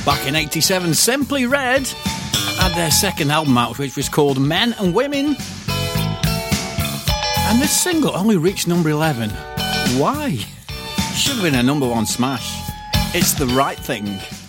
Back in 87, Simply Red had their second album out, which was called Men and Women. And this single only reached number 11. Why? Should have been a number one smash. It's The Right Thing.